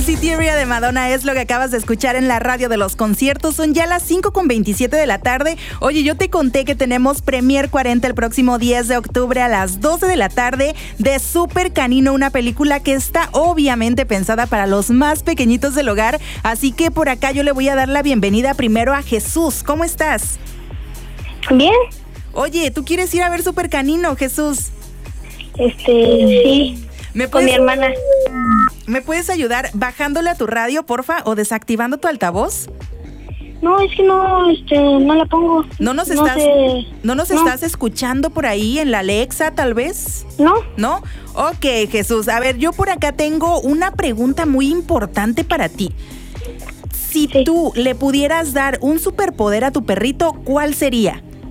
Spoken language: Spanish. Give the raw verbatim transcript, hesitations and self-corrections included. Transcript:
City Area de Madonna es lo que acabas de escuchar en la radio de los conciertos. Son ya las cinco con veintisiete de la tarde. Oye, yo te conté que tenemos Premier cuarenta el próximo diez de octubre a las doce de la tarde de Super Canino, una película que está obviamente pensada para los más pequeñitos del hogar. Así que por acá yo le voy a dar la bienvenida primero a Jesús. ¿Cómo estás? Bien. Oye, ¿tú quieres ir a ver Super Canino, Jesús? Este, sí. ¿Me Con puedes, mi hermana. ¿Me puedes ayudar bajándole a tu radio, porfa, o desactivando tu altavoz? No, es que no, este, no la pongo. ¿No nos No estás, sé. ¿no nos No. estás escuchando por ahí en la Alexa, tal vez? ¿No? ¿No? Ok, Jesús. A ver, yo por acá tengo una pregunta muy importante para ti. Si Sí. tú le pudieras dar un superpoder a tu perrito, ¿cuál sería?